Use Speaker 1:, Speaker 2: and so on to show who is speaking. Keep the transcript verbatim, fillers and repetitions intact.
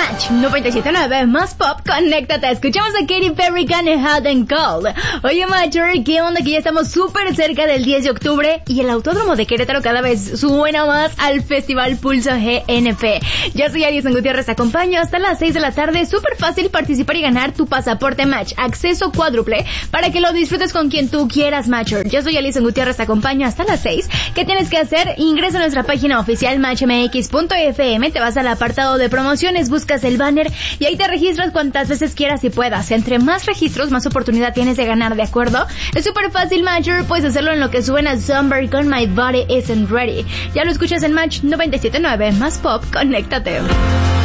Speaker 1: Match noventa y siete punto nueve más pop, conéctate. Escuchamos a Katy Perry con Hot and Cold. Oye, Matcher, ¿qué onda? Que ya estamos súper cerca del diez de octubre y el Autódromo de Querétaro cada vez suena más al Festival Pulso G N P. Yo soy Alison Gutiérrez, te acompaño hasta las seis de la tarde. Súper fácil participar y ganar tu pasaporte Match, acceso cuádruple, para que lo disfrutes con quien tú quieras, Matcher. Yo soy Alison Gutiérrez, te acompaño hasta las seis. ¿Qué tienes que hacer? Ingresa a nuestra página oficial match m x punto f m, te vas al apartado de promociones, buscas el banner y ahí te registras cuantas veces quieras y puedas. Entre más registros, más oportunidad tienes de ganar, ¿de acuerdo? Es súper fácil, Matcher, puedes hacerlo en lo que suena Somebody con My Body Isn't Ready. Ya lo escuchas en Match noventa y siete punto nueve más pop, conéctate.